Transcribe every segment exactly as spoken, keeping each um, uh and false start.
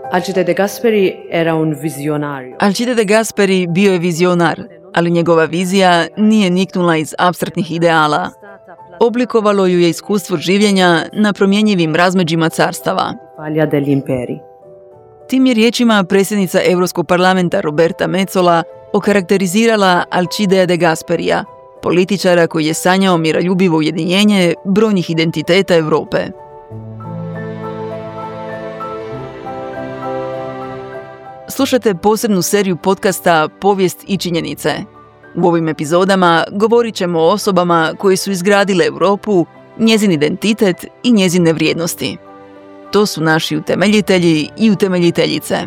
Alcide De Gasperi era un visionario. Alcide De Gasperi bio je vizionar, ali njegova vizija nije niknula iz apstraktnih ideala. Oblikovalo ju je iskustvo življenja na promjenjivim razmeđima carstava. Tim je riječima predsjednica Europskog parlamenta Roberta Metsola okarakterizirala Alcidea De Gasperija, političara koji je sanjao miroljubivo ujedinjenje brojnih identiteta Europe. Slušajte posebnu seriju podcasta Povijest i činjenice. U ovim epizodama govorit ćemo o osobama koje su izgradile Europu, njezin identitet i njezine vrijednosti. To su naši utemeljitelji i utemeljiteljice.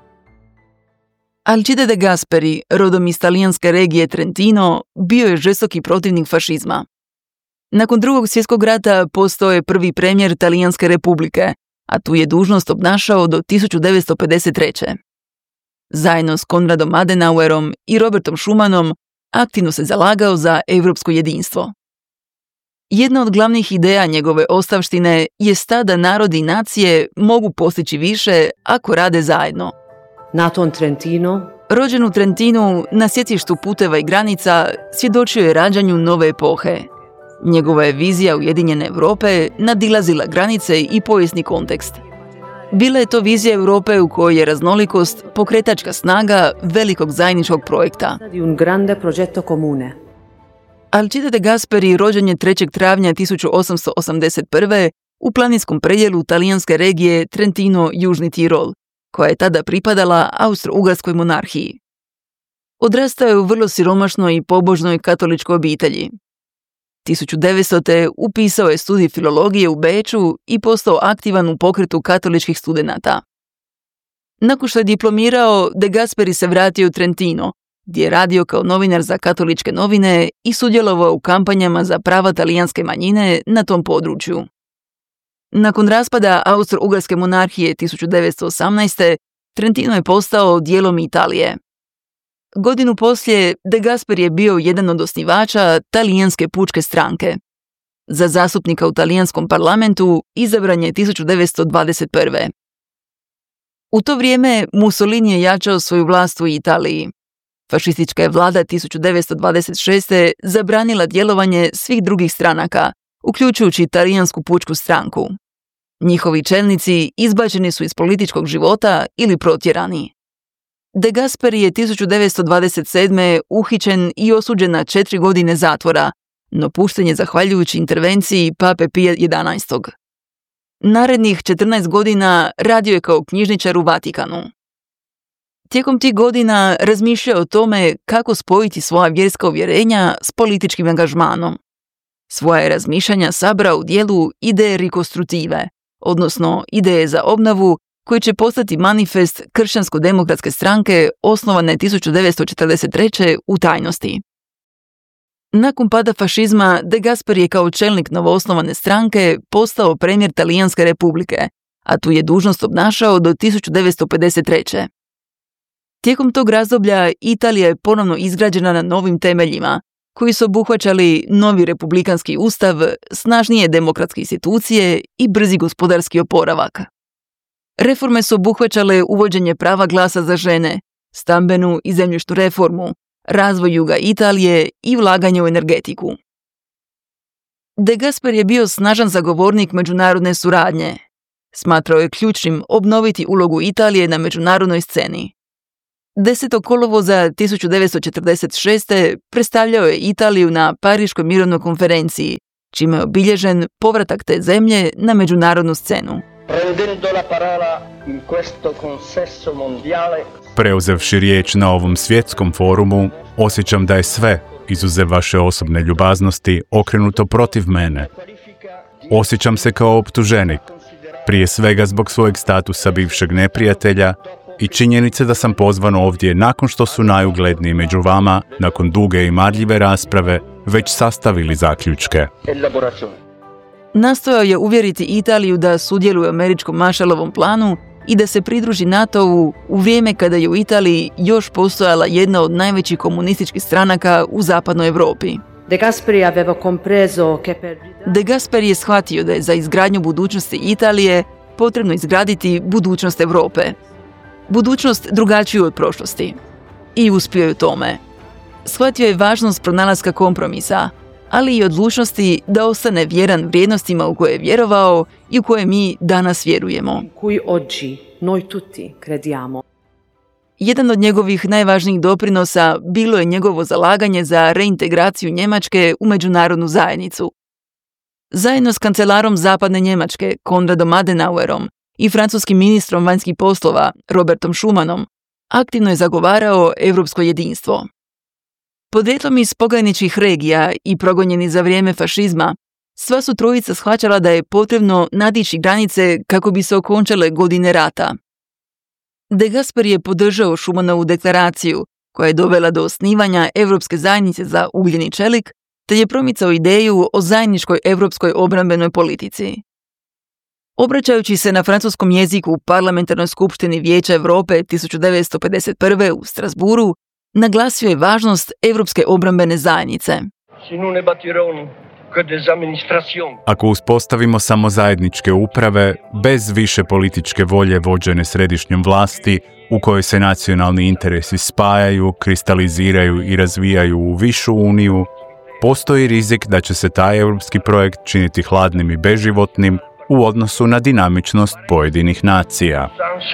Alcide De Gasperi, rodom iz talijanske regije Trentino, bio je žestoki protivnik fašizma. Nakon drugog svjetskog rata postao je prvi premijer Talijanske republike, a tu je dužnost obnašao do tisuću devetsto pedeset treće. Zajedno s Konradom Adenauerom i Robertom Schumanom aktivno se zalagao za europsko jedinstvo. Jedna od glavnih ideja njegove ostavštine je ta da narodi i nacije mogu postići više ako rade zajedno. Nato in Trentino, rođen u Trentinu, na sjecištu puteva i granica, svjedočio je rađanju nove epohe. Njegova je vizija ujedinjene Europe nadilazila granice i povijesni kontekst. Bila je to vizija Europe u kojoj je raznolikost pokretačka snaga velikog zajedničkog projekta. di un grande progetto comune. Alcide De Gasperi rođen je trećeg travnja tisuću osamsto osamdeset prve u planinskom predjelu talijanske regije Trentino-Južni Tirol, koja je tada pripadala Austro-Ugarskoj monarhiji. Odrastao je u vrlo siromašnoj i pobožnoj katoličkoj obitelji. tisuću devetstote upisao je studij filologije u Beču i postao aktivan u pokretu katoličkih studenata. Nakon što je diplomirao, De Gasperi se vratio u Trentino, gdje je radio kao novinar za katoličke novine i sudjelovao u kampanjama za prava talijanske manjine na tom području. Nakon raspada Austro-Ugarske monarhije tisuću devetsto osamnaeste. Trentino je postao dijelom Italije. Godinu poslije, De Gasperi je bio jedan od osnivača Talijanske pučke stranke. Za zastupnika u talijanskom parlamentu izabran je tisuću devetsto dvadeset prve. U to vrijeme Mussolini je jačao svoju vlast u Italiji. Fašistička je vlada tisuću devetsto dvadeset šeste. zabranila djelovanje svih drugih stranaka, uključujući Talijansku pučku stranku. Njihovi čelnici izbačeni su iz političkog života ili protjerani. De Gasperi je tisuću devetsto dvadeset sedme. uhićen i osuđen na četiri godine zatvora, no pušten je zahvaljujući intervenciji pape Pija jedanaestog. Narednih četrnaest godina radio je kao knjižničar u Vatikanu. Tijekom tih godina razmišljao o tome kako spojiti svoja vjerska uvjerenja s političkim angažmanom. Svoje razmišljanja sabrao u dijelu Ideje Ricostrutive, odnosno ideje za obnovu, koji će postati manifest Kršćansko-demokratske stranke osnovane tisuću devetsto četrdeset treće. u tajnosti. Nakon pada fašizma, De Gasperi je kao čelnik novoosnovane stranke postao premijer Talijanske republike, a tu je dužnost obnašao do tisuću devetsto pedeset treće. Tijekom tog razdoblja Italija je ponovno izgrađena na novim temeljima, koji su obuhvaćali novi republikanski ustav, snažnije demokratske institucije i brzi gospodarski oporavak. Reforme su obuhvaćale uvođenje prava glasa za žene, stambenu i zemljišnu reformu, razvoj juga Italije i ulaganje u energetiku. De Gasperi je bio snažan zagovornik međunarodne suradnje. Smatrao je ključnim obnoviti ulogu Italije na međunarodnoj sceni. desetog kolovoza tisuću devetsto četrdeset šeste. predstavljao je Italiju na Pariškoj mirovnoj konferenciji, čime je obilježen povratak te zemlje na međunarodnu scenu. Preuzevši riječ na ovom svjetskom forumu, osjećam da je sve, izuzev vaše osobne ljubaznosti, okrenuto protiv mene. Osjećam se kao optuženik, prije svega zbog svojeg statusa bivšeg neprijatelja i činjenice da sam pozvan ovdje nakon što su najugledniji među vama, nakon duge i marljive rasprave, već sastavili zaključke. Nastojao je uvjeriti Italiju da sudjeluje u američkom Marshallovom planu i da se pridruži NATO-u u vrijeme kada je u Italiji još postojala jedna od najvećih komunističkih stranaka u zapadnoj Europi. De Gasperi aveva compreso che per... De Gasperi je shvatio da je za izgradnju budućnosti Italije potrebno izgraditi budućnost Europe. budućnost drugačiju od prošlosti. I uspio je u tome. Shvatio je važnost pronalaska kompromisa, ali i odlučnosti da ostane vjeran vrijednostima u koje je vjerovao i u koje mi danas vjerujemo. Cui oggi noi tutti crediamo. Jedan od njegovih najvažnijih doprinosa bilo je njegovo zalaganje za reintegraciju Njemačke u međunarodnu zajednicu. Zajedno s kancelarom Zapadne Njemačke, Konradom Adenauerom, i francuskim ministrom vanjskih poslova, Robertom Schumanom, aktivno je zagovarao europsko jedinstvo. Podrijetlom iz pograničnih regija i progonjeni za vrijeme fašizma, sva su trojica shvaćala da je potrebno nadići granice kako bi se okončale godine rata. De Gasperi je podržao Schumanovu deklaraciju, koja je dovela do osnivanja Europske zajednice za ugljeni čelik, te je promicao ideju o zajedničkoj europskoj obrambenoj politici. Obraćajući se na francuskom jeziku u Parlamentarnoj skupštini Vijeća Europe tisuću devetsto pedeset prve u Strasburu, naglasio je važnost Europske obrambene zajednice. Ako uspostavimo samo zajedničke uprave, bez više političke volje vođene središnjom vlasti, u kojoj se nacionalni interesi spajaju, kristaliziraju i razvijaju u višu uniju, postoji rizik da će se taj europski projekt činiti hladnim i beživotnim u odnosu na dinamičnost pojedinih nacija.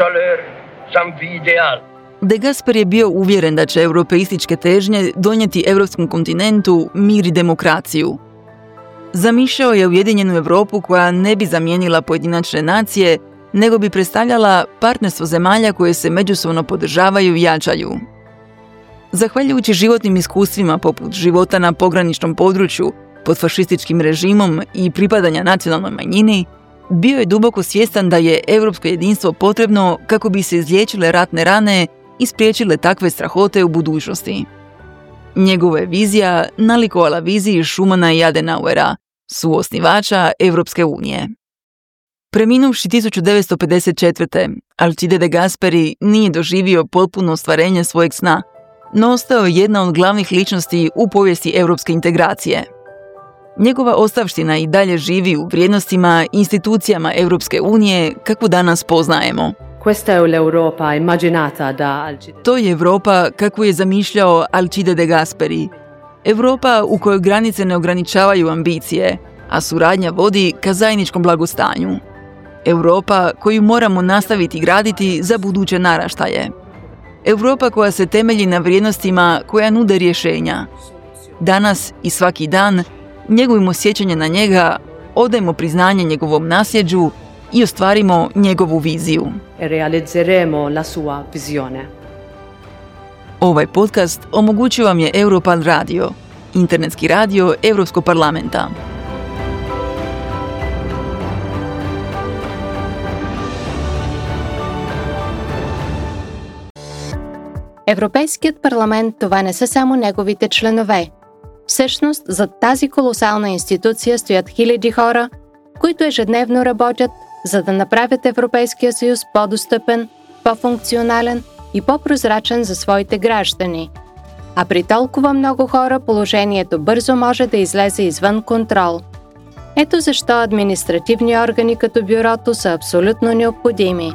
De Gasperi je bio uvjeren da će europeističke težnje donijeti europskom kontinentu mir i demokraciju. Zamišljao je ujedinjenu Europu koja ne bi zamijenila pojedinačne nacije, nego bi predstavljala partnerstvo zemalja koje se međusobno podržavaju i jačaju. Zahvaljujući životnim iskustvima poput života na pograničnom području, pod fašističkim režimom i pripadanja nacionalnoj manjini, bio je duboko svjestan da je europsko jedinstvo potrebno kako bi se izliječile ratne rane i spriječile takve strahote u budućnosti. Njegova je vizija nalikovala viziji Schumana i Adenauera, suosnivača Europske unije. Preminuvši tisuću devetsto pedeset četvrte. Alcide de Gasperi nije doživio potpuno ostvarenje svojeg sna, no ostao je jedna od glavnih ličnosti u povijesti europske integracije. Njegova ostavština i dalje živi u vrijednostima i institucijama Europske unije kakvu danas poznajemo. Questa è l'Europa immaginata da Alcide. To je Europa kakvu je zamišljao Alcide de Gasperi. Europa u kojoj granice ne ograničavaju ambicije, a suradnja vodi ka zajedničkom blagostanju. Europa koju moramo nastaviti graditi za buduće naraštaje. Europa koja se temelji na vrijednostima koja nude rješenja. Danas i svaki dan njegujemo sjećanje na njega, odajmo priznanje njegovom nasljeđu i ostvarimo njegovu viziju. E realizzeremo la sua visione. Ovaj podcast omogućio vam je Europarl radio, internetski radio Europskog parlamenta. Европейският парламент това не са само неговите членове. Всъщност, зад тази колосална институция стоят хиляди хора, които ежедневно работят, за да направят Европейския съюз по-достъпен, по-функционален и по-прозрачен за своите граждани. А при толкова много хора положението бързо може да излезе извън контрол. Ето защо административни органи като бюрото са абсолютно необходими.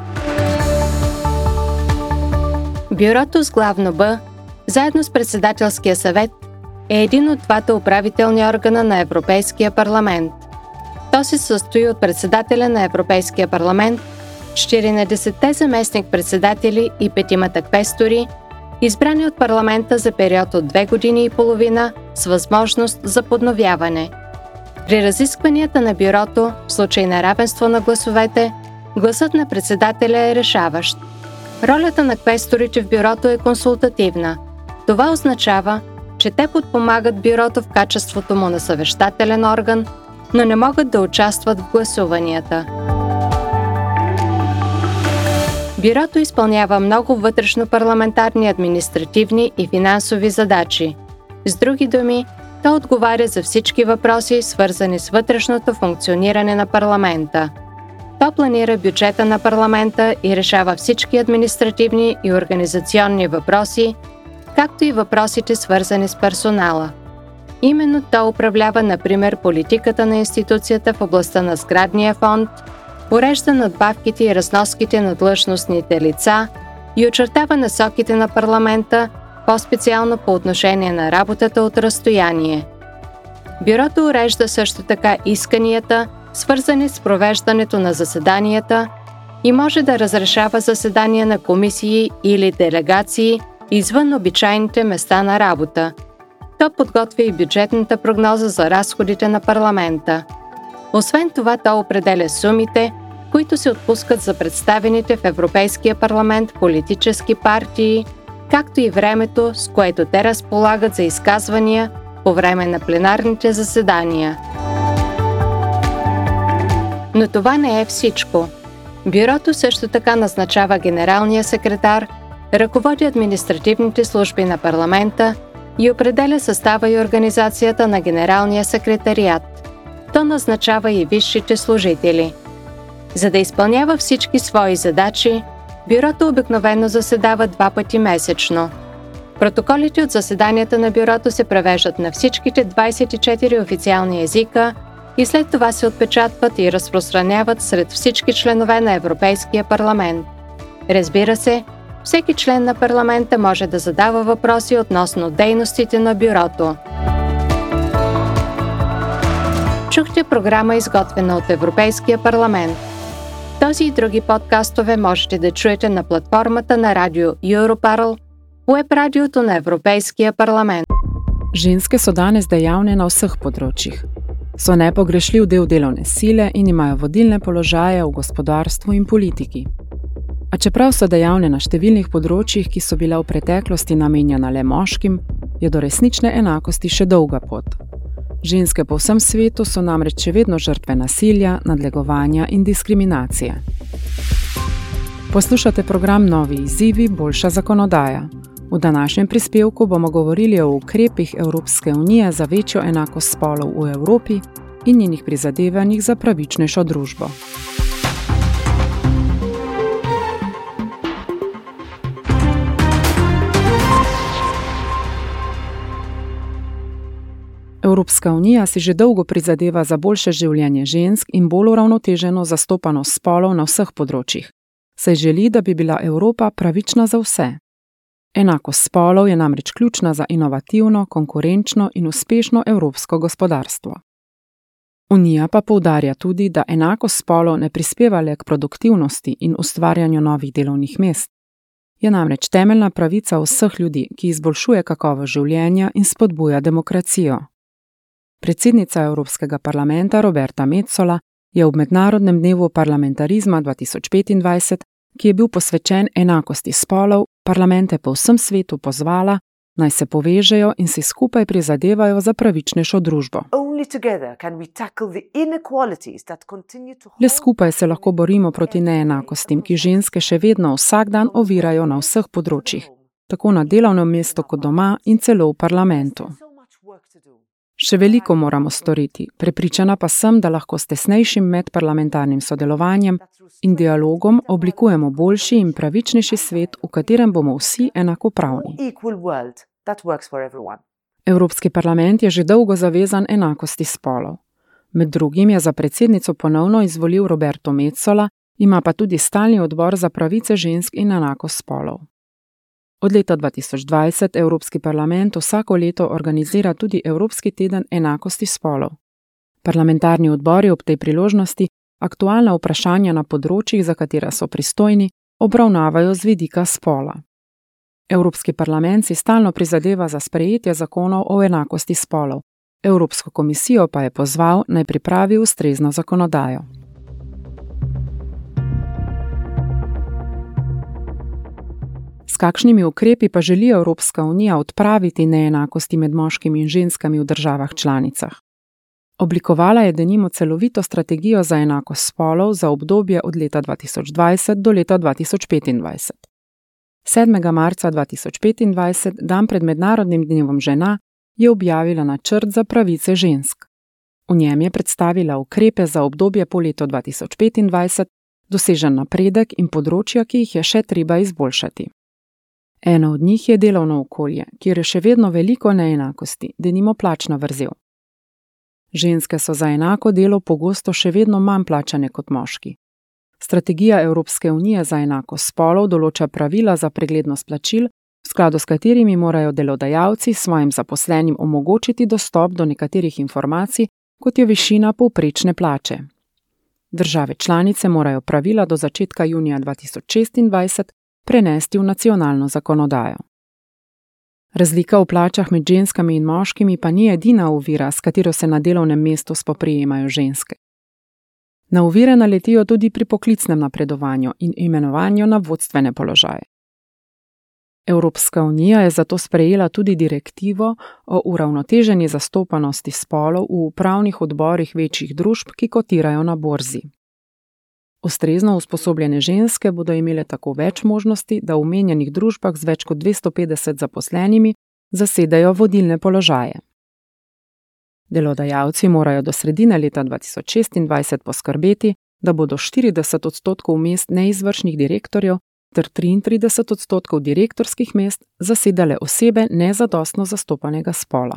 Бюрото с главно Б, заедно с председателския съвет, е един от двата управителни органа на Европейския парламент. То се състои от председателя на Европейския парламент, четиринадесетте заместник-председатели и петимата квестори, избрани от парламента за период от две години и половина с възможност за подновяване. При разискванията на бюрото, в случай на равенство на гласовете, гласът на председателя е решаващ. Ролята на квесторите в бюрото е консултативна. Това означава, че те подпомагат бюрото в качеството му на съвещателен орган, но не могат да участват в гласуванията. Бюрото изпълнява много вътрешно-парламентарни, административни и финансови задачи. С други думи, то отговаря за всички въпроси, свързани с вътрешното функциониране на парламента. То планира бюджета на парламента и решава всички административни и организационни въпроси, както и въпросите, свързани с персонала. Именно то управлява, например, политиката на институцията в областта на сградния фонд, урежда надбавките и разноските на длъжностните лица, и очертава насоките на парламента, по-специално по отношение на работата от разстояние. Бюрото урежда също така исканията, свързани с провеждането на заседанията, и може да разрешава заседания на комисии или делегации извън обичайните места на работа. То подготвя и бюджетната прогноза за разходите на парламента. Освен това, то определя сумите, които се отпускат за представените в Европейския парламент политически партии, както и времето, с което те разполагат за изказвания по време на пленарните заседания. Но това не е всичко. Бюрото също така назначава генералния секретар, ръководи административните служби на парламента и определя състава и организацията на генералния секретариат. То назначава и висшите служители. За да изпълнява всички свои задачи, бюрото обикновено заседава два пъти месечно. Протоколите от заседанията на бюрото се превеждат на всичките двадесет и четири официални езика и след това се отпечатват и разпространяват сред всички членове на Европейския парламент. Разбира се, всеки член на парламента може да задава въпроси относно дейностите на бюрото. Чухте програма, изготвена от Европейския парламент. Този и други подкастове можете да чуете на платформата на радио Europarl, уеб радиото на Европейския парламент. Ženske so danes dejavne na vseh področjih. So nepogrešljiv del delovne sile in imajo vodilne položaje v gospodarstvu in politiki. A čeprav so dejavne na številnih področjih, ki so bila v preteklosti namenjena le moškim, je do resnične enakosti še dolga pot. Ženske po vsem svetu so namreč še vedno žrtve nasilja, nadlegovanja in diskriminacije. Poslušate program Novi izzivi, boljša zakonodaja. V današnjem prispevku bomo govorili o ukrepih Evropske unije za večjo enakost spolov v Evropi in njenih prizadevanjih za pravičnejšo družbo. Evropska unija si že dolgo prizadeva za boljše življenje žensk in bolj uravnoteženo zastopanost spolov na vseh področjih, saj želi, da bi bila Evropa pravična za vse. Enakost spolov je namreč ključna za inovativno, konkurenčno in uspešno evropsko gospodarstvo. Unija pa poudarja tudi, da enakost spolov ne prispeva le k produktivnosti in ustvarjanju novih delovnih mest. Je namreč temeljna pravica vseh ljudi, ki izboljšuje kakovost življenja in spodbuja demokracijo. Predsednica Evropskega parlamenta Roberta Metsola je ob Mednarodnem dnevu parlamentarizma dva tisoč petindvajset, ki je bil posvečen enakosti spolov, parlamente po vsem svetu pozvala, naj se povežejo in si skupaj prizadevajo za pravičnejšo družbo. Le skupaj se lahko borimo proti neenakostim, ki ženske še vedno vsak dan ovirajo na vseh področjih, tako na delovnem mestu kot doma in celo v parlamentu. Še veliko moramo storiti, prepričana pa sem, da lahko s tesnejšim medparlamentarnim sodelovanjem in dialogom oblikujemo boljši in pravičnejši svet, v katerem bomo vsi enakopravni. Evropski parlament je že dolgo zavezan enakosti spolov. Med drugim je za predsednico ponovno izvolil Roberto Metsola, ima pa tudi stalni odbor za pravice žensk in enakost spolov. Od leta dva tisoč dvajset Evropski parlament vsako leto organizira tudi Evropski teden enakosti spolov. Parlamentarni odbori ob tej priložnosti aktualna vprašanja na področjih, za katera so pristojni, obravnavajo z vidika spola. Evropski parlament si stalno prizadeva za sprejetje zakonov o enakosti spolov. Evropsko komisijo pa je pozval, naj pripravi ustrezno zakonodajo. S kakšnimi ukrepi pa želi Evropska unija odpraviti neenakosti med moškimi in ženskami v državah članicah? Oblikovala je denimo celovito strategijo za enakost spolov za obdobje od leta dva tisoč dvajset do leta dva tisoč petindvajset. sedmega marca dva tisoč petindvajset, dan pred Mednarodnim dnevom žena, je objavila načrt za pravice žensk. V njem je predstavila ukrepe za obdobje po letu dva tisoč petindvajset, dosežen napredek in področja, ki jih je še treba izboljšati. Eno od njih je delovno okolje, kjer je še vedno veliko neenakosti, denimo plačna vrzel. Ženske so za enako delo pogosto še vedno manj plačane kot moški. Strategija Evropske unije za enakost spolov določa pravila za preglednost plačil, v skladu s katerimi morajo delodajalci svojim zaposlenim omogočiti dostop do nekaterih informacij, kot je višina povprečne plače. Države članice morajo pravila do začetka junija dva tisoč šestindvajset prenesti v nacionalno zakonodajo. Razlika v plačah med ženskami in moškimi pa ni edina ovira, s katero se na delovnem mestu spoprijemajo ženske. Na ovire naletijo tudi pri poklicnem napredovanju in imenovanju na vodstvene položaje. Evropska unija je zato sprejela tudi direktivo o uravnoteženi zastopanosti spolov v upravnih odborih večjih družb, ki kotirajo na borzi. Ustrezno usposobljene ženske bodo imele tako več možnosti, da v omenjenih družbah z več kot dvesto petdeset zaposlenimi zasedajo vodilne položaje. Delodajalci morajo do sredine leta dva tisoč šestindvajset poskrbeti, da bodo štirideset odstotkov mest neizvršnih direktorjev ter triintrideset odstotkov direktorskih mest zasedale osebe nezadostno zastopanega spola.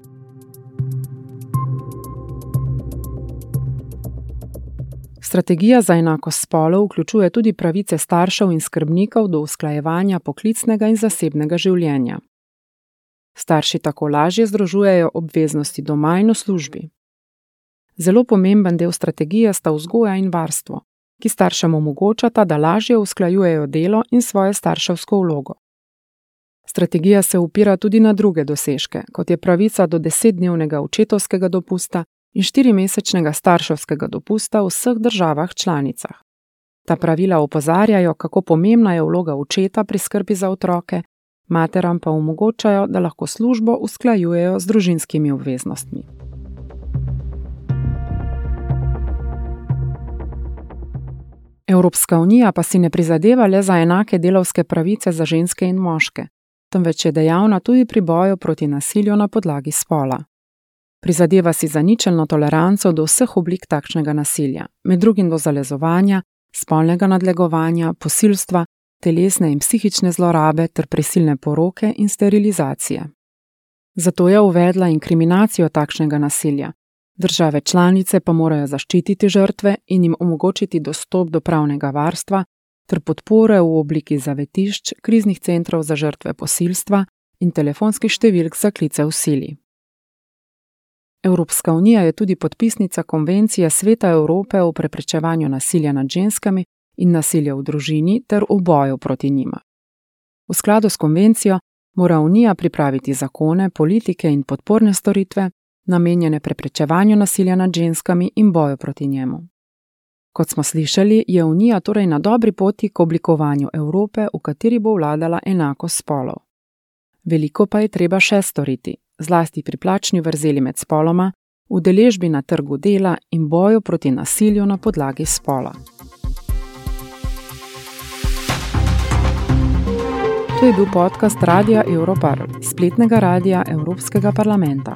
Strategija za enakost spolov vključuje tudi pravice staršev in skrbnikov do usklajevanja poklicnega in zasebnega življenja. Starši tako lažje združujejo obveznosti doma in v službi. Zelo pomemben del strategije sta vzgoja in varstvo, ki staršem omogočata, da lažje usklajujejo delo in svojo starševsko vlogo. Strategija se opira tudi na druge dosežke, kot je pravica do desetdnevnega očetovskega dopusta in štirimesečnega starševskega dopusta v vseh državah članicah. Ta pravila opozarjajo, kako pomembna je vloga očeta pri skrbi za otroke, materam pa omogočajo, da lahko službo usklajujejo z družinskimi obveznostmi. Evropska unija pa si ne prizadeva le za enake delavske pravice za ženske in moške, temveč je dejavna tudi pri boju proti nasilju na podlagi spola. Prizadeva si za ničelno toleranco do vseh oblik takšnega nasilja, med drugim do zalezovanja, spolnega nadlegovanja, posilstva, telesne in psihične zlorabe ter prisilne poroke in sterilizacije. Zato je uvedla inkriminacijo takšnega nasilja. Države članice pa morajo zaščititi žrtve in jim omogočiti dostop do pravnega varstva ter podpore v obliki zavetišč, kriznih centrov za žrtve posilstva in telefonskih številk za klice v sili. Evropska unija je tudi podpisnica Konvencije Sveta Evrope o preprečevanju nasilja nad ženskami in nasilja v družini ter v boju proti njima. V skladu s konvencijo mora Unija pripraviti zakone, politike in podporne storitve, namenjene preprečevanju nasilja nad ženskami in boju proti njemu. Kot smo slišali, je Unija torej na dobri poti k oblikovanju Evrope, v kateri bo vladala enakost spolov. Veliko pa je treba še storiti, zlasti pri plačni vrzeli med spoloma, udeležbi na trgu dela in boju proti nasilju na podlagi spola. To je bil podcast Radia Europarl, spletnega radija Evropskega parlamenta.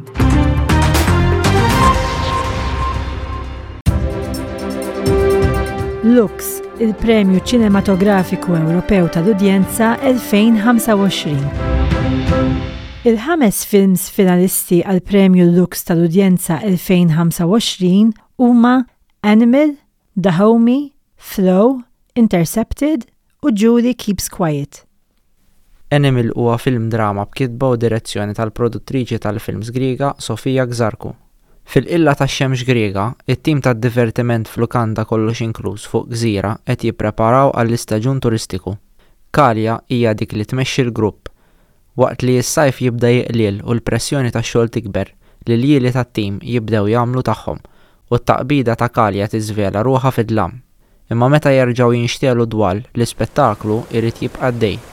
Lux, il-Premju Ċinematografiku Ewropew tal-Udjenza twenty twenty-five. Il-ħames films finalisti għal Premju Lux tal-Udjenza twenty twenty-five huma Animal, The Homie, Flow, Intercepted u Julie Keeps Quiet. Animal huwa film drama b'kitba u direzzjoni tal-produttriċi tal-films Griega Sofia Xarku. Fil-qilla tax-xemx Griega, it-tim tad-divertiment f'lukanda kollox inkluż fuq gżira qed jippreparaw għall-istaġun turistiku. Kalja hija dik li tmexxi l-grupp. Waqt li s-sajf jibda jiqliel u l-pressjoni tax-xogħol tikber, li l-jieli tat-tim jibdew jagħmlu tagħhom u t-taqbida ta' Kalja tiżvela ruħha fid-dlam. Imma meta jerġgħu jinxtielu dwal, l-ispettaklu jrid jibqa' għaddej.